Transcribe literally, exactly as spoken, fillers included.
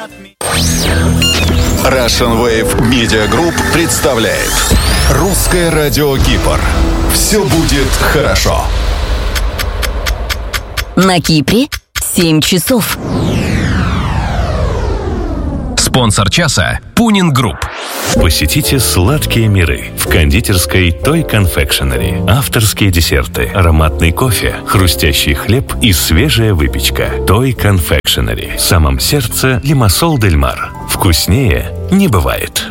Russian Wave Media Group представляет Русское радио Кипр. Все будет хорошо. На Кипре семь часов. Спонсор часа – Пунин Групп. Посетите сладкие миры в кондитерской Той Confectionery. Авторские десерты, ароматный кофе, хрустящий хлеб и свежая выпечка. Той Confectionery. В самом сердце Лимассол дель Мар. Вкуснее не бывает.